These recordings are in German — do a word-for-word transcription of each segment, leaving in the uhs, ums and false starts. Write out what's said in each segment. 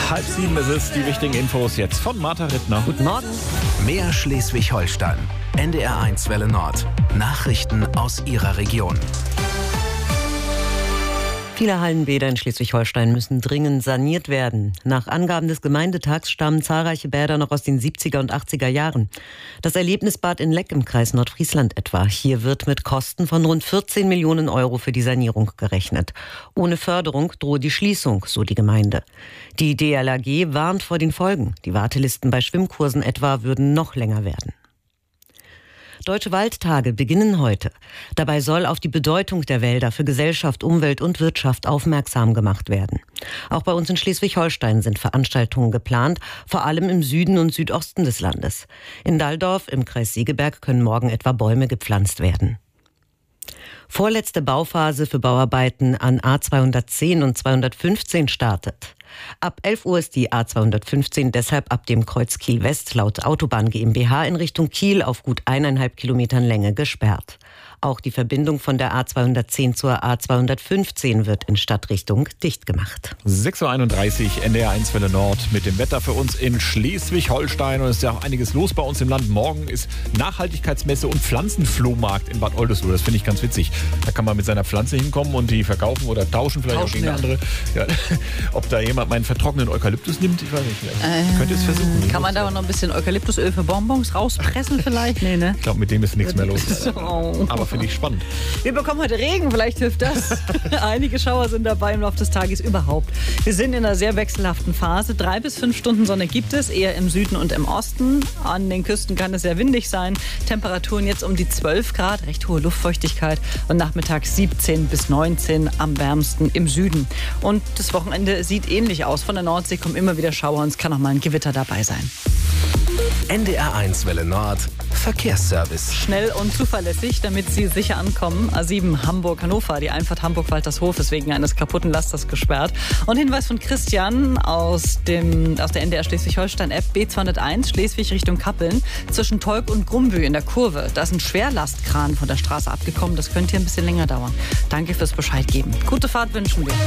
Halb sieben ist es, die wichtigen Infos jetzt von Martha Rittner. Guten Morgen. Mehr Schleswig-Holstein. N D R eins Welle Nord. Nachrichten aus Ihrer Region. Viele Hallenbäder in Schleswig-Holstein müssen dringend saniert werden. Nach Angaben des Gemeindetags stammen zahlreiche Bäder noch aus den siebziger und achtziger Jahren. Das Erlebnisbad in Leck im Kreis Nordfriesland etwa. Hier wird mit Kosten von rund vierzehn Millionen Euro für die Sanierung gerechnet. Ohne Förderung drohe die Schließung, so die Gemeinde. Die D L R G warnt vor den Folgen. Die Wartelisten bei Schwimmkursen etwa würden noch länger werden. Deutsche Waldtage beginnen heute. Dabei soll auf die Bedeutung der Wälder für Gesellschaft, Umwelt und Wirtschaft aufmerksam gemacht werden. Auch bei uns in Schleswig-Holstein sind Veranstaltungen geplant, vor allem im Süden und Südosten des Landes. In Dalldorf im Kreis Segeberg können morgen etwa Bäume gepflanzt werden. Vorletzte Bauphase für Bauarbeiten an A zweihundertzehn und zweihundertfünfzehn startet. Ab elf Uhr ist die A zweihundertfünfzehn deshalb ab dem Kreuz Kiel West laut Autobahn GmbH in Richtung Kiel auf gut eineinhalb Kilometern Länge gesperrt. Auch die Verbindung von der A zweihundertzehn zur A zweihundertfünfzehn wird in Stadtrichtung dicht gemacht. sechs Uhr einunddreißig, N D R eins Welle Nord mit dem Wetter für uns in Schleswig-Holstein. Und es ist ja auch einiges los bei uns im Land. Morgen ist Nachhaltigkeitsmesse und Pflanzenflohmarkt in Bad Oldesloe. Das finde ich ganz witzig. Da kann man mit seiner Pflanze hinkommen und die verkaufen oder tauschen, vielleicht tauschen, auch gegen ja. andere. Ja. Ob da jemand meinen vertrockneten Eukalyptus nimmt, ich weiß nicht. Äh, Könnt ihr es versuchen. Kann man da aber noch ein bisschen Eukalyptusöl für Bonbons rauspressen vielleicht? Nee, ne? Ich glaube, mit dem ist nichts mehr los. Oh. Aber finde ich spannend. Wir bekommen heute Regen, vielleicht hilft das. Einige Schauer sind dabei im Laufe des Tages überhaupt. Wir sind in einer sehr wechselhaften Phase. Drei bis fünf Stunden Sonne gibt es, eher im Süden und im Osten. An den Küsten kann es sehr windig sein. Temperaturen jetzt um die zwölf Grad, recht hohe Luftfeuchtigkeit. Und nachmittags siebzehn bis neunzehn, am wärmsten im Süden. Und das Wochenende sieht ähnlich aus. Von der Nordsee kommen immer wieder Schauer und es kann auch mal ein Gewitter dabei sein. N D R eins Welle Nord. Verkehrsservice. Schnell und zuverlässig, damit Sie sicher ankommen. A sieben Hamburg-Hannover, die Einfahrt Hamburg-Waltershof ist wegen eines kaputten Lasters gesperrt. Und Hinweis von Christian aus, dem, aus der N D R Schleswig-Holstein-App B zweihunderteins, Schleswig Richtung Kappeln, zwischen Tolk und Grumbü in der Kurve. Da ist ein Schwerlastkran von der Straße abgekommen. Das könnte hier ein bisschen länger dauern. Danke fürs Bescheid geben. Gute Fahrt wünschen wir.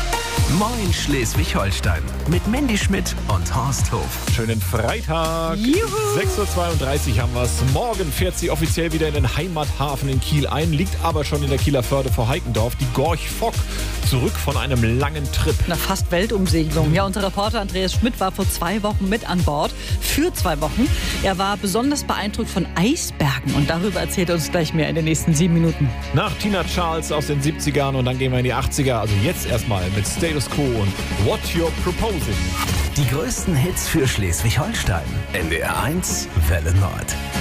Moin Schleswig-Holstein mit Mandy Schmidt und Horst Hof. Schönen Freitag. Juhu. sechs Uhr zweiunddreißig haben wir es. Morgen fährt sie offiziell wieder in den Heimathafen in Kiel ein, liegt aber schon in der Kieler Förde vor Heikendorf. Die Gorch Fock zurück von einem langen Trip. Na, fast Weltumsegelung. Ja, unser Reporter Andreas Schmidt war vor zwei Wochen mit an Bord. Für zwei Wochen. Er war besonders beeindruckt von Eisbergen und darüber erzählt er uns gleich mehr in den nächsten sieben Minuten. Nach Tina Charles aus den siebzigern und dann gehen wir in die achtziger. Also jetzt erstmal mit Status Quo und What You're Proposing. Die größten Hits für Schleswig-Holstein. N D R eins Welle Nord.